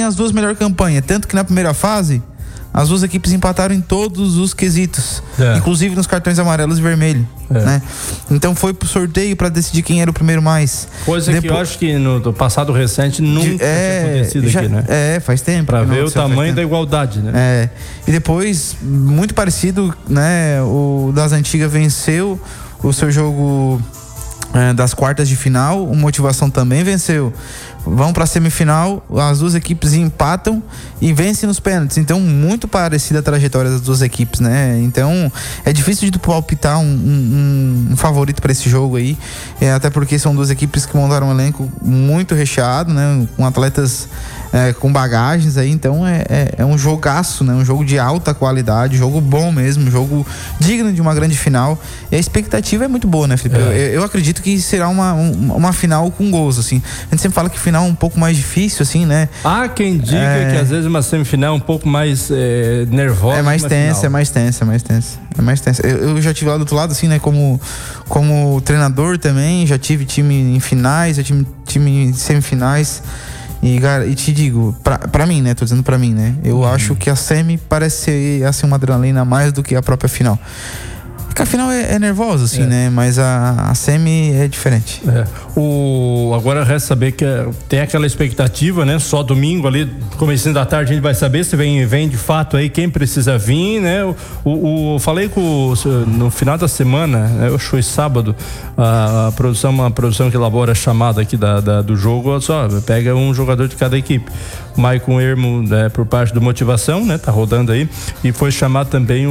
as duas melhores campanhas, tanto que na primeira fase as duas equipes empataram em todos os quesitos, inclusive nos cartões amarelos e vermelho, né? Então foi pro sorteio para decidir quem era o primeiro mais. Coisa que eu acho que no passado recente nunca tinha acontecido aqui, né? Faz tempo. Para ver o tamanho da igualdade, né? E depois, muito parecido, né? O das antigas venceu o seu jogo das quartas de final, o Motivação também venceu. Vão para a semifinal, as duas equipes empatam e vencem nos pênaltis. Então, muito parecida a trajetória das duas equipes, né? Então, é difícil de palpitar um favorito para esse jogo aí, até porque são duas equipes que montaram um elenco muito recheado, né? Com atletas com bagagens aí. Então, é um jogaço, né? Um jogo de alta qualidade, jogo bom mesmo, jogo digno de uma grande final. E a expectativa é muito boa, né, Felipe? Eu acredito que será uma final com gols, assim. A gente sempre fala que final é um pouco mais difícil, assim, né? Há quem diga que às vezes uma semifinal é um pouco mais nervosa. É mais tensa, é mais tensa. Eu já tive lá do outro lado, assim, né? Como treinador também, já tive time em finais, já tive time em semifinais. E, cara, e te digo, pra mim, né? Tô dizendo pra mim, né? Eu acho que a semi parece ser assim, uma adrenalina mais do que a própria final. Porque a final é nervosa, assim, né? Mas a semi é diferente. Agora resta saber que tem aquela expectativa, né? Só domingo ali, comecinho da tarde, a gente vai saber se vem de fato aí quem precisa vir, né? Falei no final da semana, né? Eu fui sábado, uma produção que elabora a chamada aqui do jogo, só pega um jogador de cada equipe. Maicon Ermo, né, por parte do Motivação, né? Tá rodando aí. E foi chamado também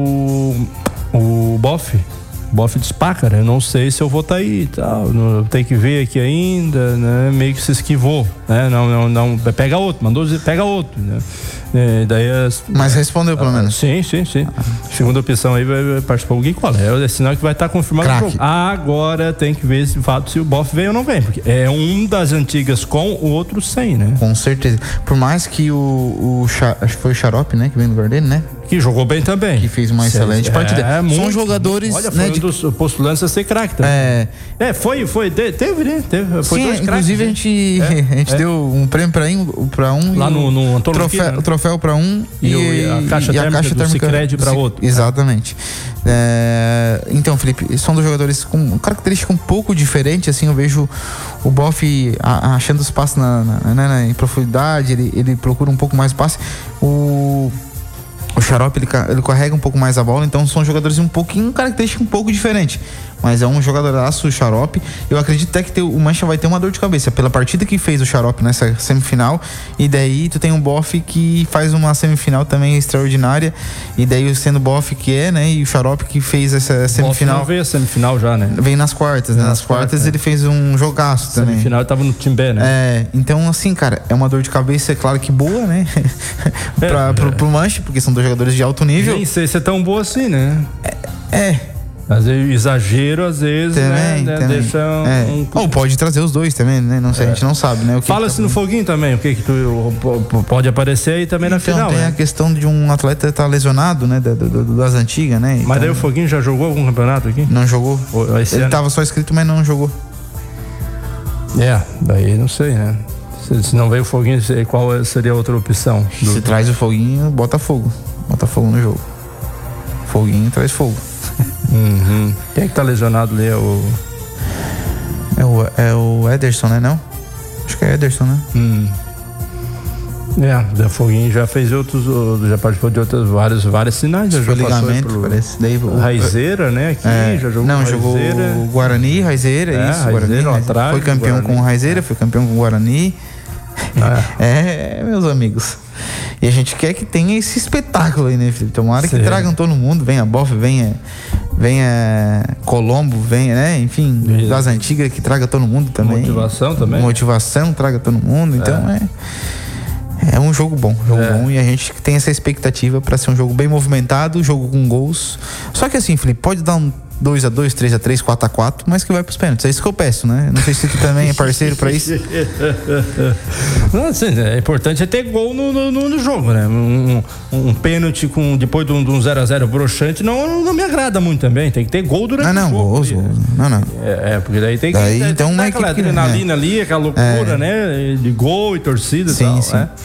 o Boff disse, cara, eu não sei se eu vou estar aí e tal, tem que ver aqui ainda, né? Meio que se esquivou, né? Não, pega outro, mandou dizer, pega outro, né? Mas respondeu pelo menos. Sim. Segunda opção aí vai participar o Gui, qual é? É sinal que vai estar confirmado o jogo. Agora tem que ver de fato se o Boff vem ou não vem, porque é um das antigas com, o outro sem, né? Com certeza. Por mais que acho que foi o Xarope, né? Que veio no lugar dele, né? Que jogou bem também. Que fez uma excelente partida. São jogadores. Olha, foi um dos postulantes a ser craque também. Teve, né? Foi sim, dois inclusive craques, a gente deu um prêmio pra um. Lá no Antônio o troféu pra um e a caixa térmica do Sicredi pra outro. Exatamente. Então, Felipe, são dois jogadores com característica um pouco diferente, assim. Eu vejo o Boff achando os passes em profundidade, ele procura um pouco mais passe. O Xarope, ele carrega um pouco mais a bola, então são jogadores um pouquinho, característica um pouco diferente. Mas é um jogadoraço, o Xarope. Eu acredito até que o Mancha vai ter uma dor de cabeça pela partida que fez o Xarope nessa semifinal. E daí tu tem um Boff que faz uma semifinal também extraordinária. E daí sendo o Boff que né? E o Xarope que fez essa semifinal. Não veio a semifinal já, né? Veio nas quartas, né? Nas quartas ele fez um jogaço também. Semifinal ele tava no Timbé, né? Então assim, cara, é uma dor de cabeça, é claro que boa, né? Pro Mancha, porque são dois jogadores de alto nível. Nem sei se é tão boa assim, né? Às vezes, exagero, às vezes, também, né? Deixa Ou pode trazer os dois também, né? Não sei, a gente não sabe, né? Fala-se no Foguinho também, o que tu pode aparecer aí também na final, tem a questão de um atleta estar lesionado, né? Das antigas, né? Mas daí o Foguinho já jogou algum campeonato aqui? Não jogou. Ele tava só inscrito, mas não jogou. Daí não sei, né? Se não veio o Foguinho, qual seria a outra opção? Se traz o Foguinho, bota fogo. Bota fogo no jogo. Foguinho traz fogo. Quem é que tá lesionado ali? É o Ederson, né? Não? Acho que é Ederson, né? O Foguinho já fez já participou de outros vários sinais. Já ligamento, parece. Daí, Raizeira, né? Aqui, já jogou jogou o Guarani, Raizeira, isso. Raizeira, Guarani, foi campeão com o Raizeira, foi campeão com o Guarani. Meus amigos. E a gente quer que tenha esse espetáculo aí, né, Felipe? Tomara que tragam todo mundo, venha Boff, venha Colombo, venha, né? Enfim, das antigas, que traga todo mundo também. Motivação também. Motivação, traga todo mundo. Então é um jogo bom, bom, e a gente tem essa expectativa para ser um jogo bem movimentado, jogo com gols. Só que assim, Felipe, pode dar um 2-2, 3-3, 4-4, mas que vai pros pênaltis. É isso que eu peço, né? Não sei se tu também é parceiro pra isso. Não, assim, é importante ter gol no jogo, né? Um pênalti depois de um 0-0 broxante não me agrada muito também. Tem que ter gol durante o jogo. Gols. Não. Porque daí tem que então, aquela adrenalina ali, aquela loucura, né? De gol e torcida e tal. Sim.